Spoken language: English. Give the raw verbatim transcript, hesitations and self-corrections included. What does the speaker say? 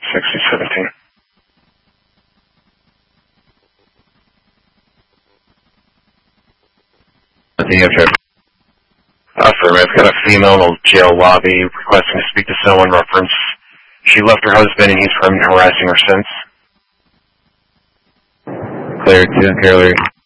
sixty seventeen. The object. Affirmative. Got a female in the jail lobby requesting to speak to someone reference. She left her husband and he's been harassing her since. Clear, two, Carrier.